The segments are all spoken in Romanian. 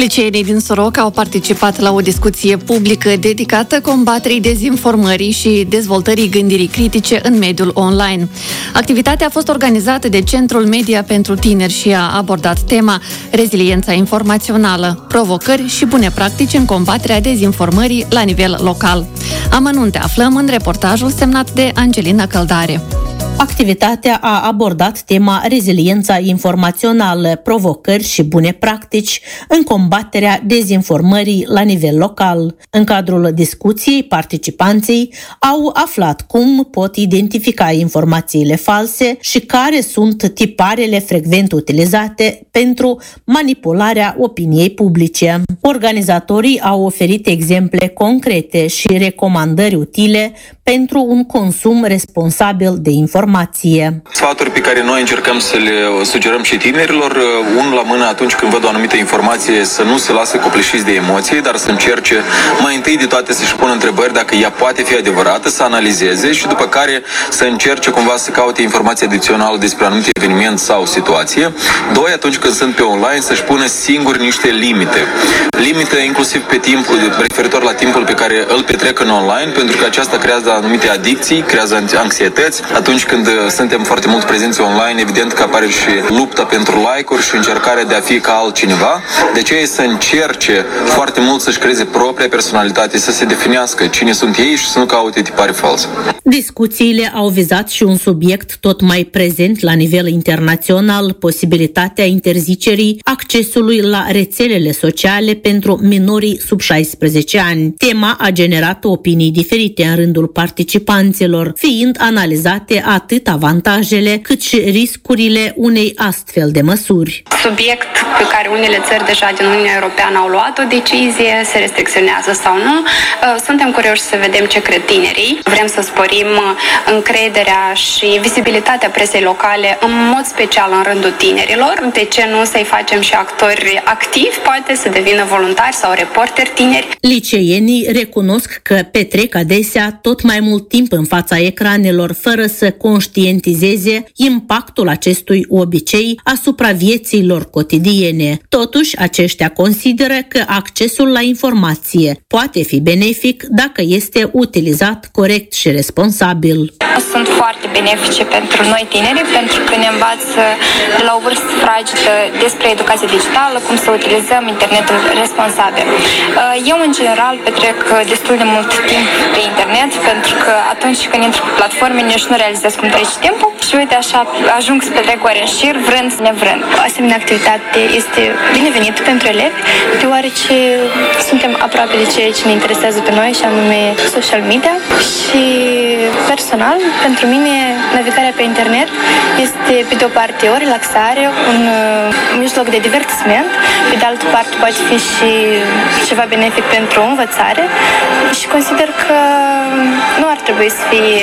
Liceenii din Soroca au participat la o discuție publică dedicată combaterii dezinformării și dezvoltării gândirii critice în mediul online. Activitatea a fost organizată de Centrul Media pentru Tineri și a abordat tema reziliența informațională, provocări și bune practici în combaterea dezinformării la nivel local. Amănunte aflăm în reportajul semnat de Angelina Căldare. Activitatea a abordat tema reziliența informațională, provocări și bune practici în combaterea dezinformării la nivel local. În cadrul discuției, participanții au aflat cum pot identifica informațiile false și care sunt tiparele frecvent utilizate pentru manipularea opiniei publice. Organizatorii au oferit exemple concrete și recomandări utile pentru un consum responsabil de informație. Sfaturi pe care noi încercăm să le sugerăm și tinerilor, unul la mână atunci când văd o anumită informație să nu se lasă copleșiți de emoții, dar să încerce mai întâi de toate să-și pună întrebări dacă ea poate fi adevărată, să analizeze și după care să încerce cumva să caute informații adiționale despre anumite eveniment sau situație. Doi, atunci când sunt pe online, să-și pună singur niște limite. Limite inclusiv pe timpul, referitor la timpul pe care îl petrec în online, pentru că aceasta creează anumite adicții, creează anxietăți. Atunci când suntem foarte mult prezenți online, evident că apare și lupta pentru like-uri și încercarea de a fi ca altcineva. De ce e să încerce foarte mult să-și creeze propria personalitate, să se definească cine sunt ei și să nu caute tipare false. Discuțiile au vizat și un subiect tot mai prezent la nivel internațional, posibilitatea interzicerii accesului la rețelele sociale pentru minorii sub 16 ani. Tema a generat opinii diferite în rândul participanților, fiind analizate atât avantajele cât și riscurile unei astfel de măsuri. Subiect pe care unele țări deja din Uniunea Europeană au luat o decizie, se restricționează sau nu. Suntem curioși să vedem ce cred tinerii. Vrem să sporim încrederea și vizibilitatea presei locale, în mod special în rândul tinerilor. De ce nu să-i facem și actori activi, poate să devină voluntari sau reporteri tineri? Liceenii recunosc că petrec adesea tot mai mult timp în fața ecranelor fără să conștientizeze impactul acestui obicei asupra vieții lor cotidiene. Totuși, aceștia consideră că accesul la informație poate fi benefic dacă este utilizat corect și responsabil. Sunt foarte benefice pentru noi tineri, pentru că ne învață de la o vârstă fragedă despre educație digitală, cum să utilizăm internetul responsabil. Eu, în general, petrec destul de mult timp pe internet, pentru că atunci când intru pe platforme, nici nu realizez cum trece timpul și uite așa ajung să petrec ore în șir, vrând să nevrând. Asemenea activitate este binevenită pentru elevi, deoarece suntem aproape de ceea ce ne interesează pe noi, și anume social media. Și personal, pentru mine, navigarea pe internet este, pe de o parte, o relaxare, un mijloc de divertisment, pe de altă parte poate fi și ceva benefic pentru o învățare și consider că nu ar trebui să fie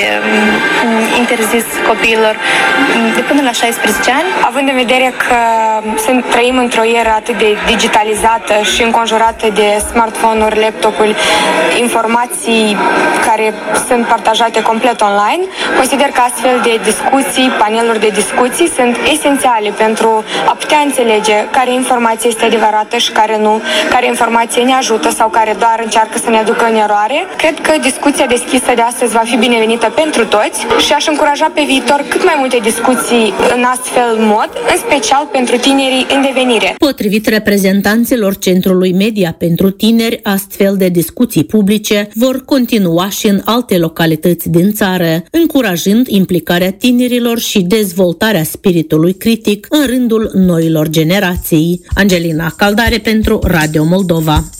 interzis copiilor de până la 16 ani. Având în vedere că trăim într-o eră atât de digitalizată și înconjurată de smartphone-uri, laptopuri, informații care sunt partajate complet online, consider că astfel de discuții, paneluri de discuții sunt esențiale pentru a putea înțelege care informație este adevărată și care nu, care informație ne ajută sau care doar încearcă să ne aducă în eroare. Cred că discuția deschisă de astăzi va fi binevenită pentru toți și aș încuraja pe viitor cât mai multe discuții în astfel mod, în special pentru tinerii în devenire. Potrivit reprezentanților Centrului Media pentru Tineri, astfel de discuții publice vor continua și în alte localități din țară, încurajând implicarea tinerilor și dezvoltarea spiritului critic în rândul noilor generații. Angelina Căldare pentru Radio Moldova.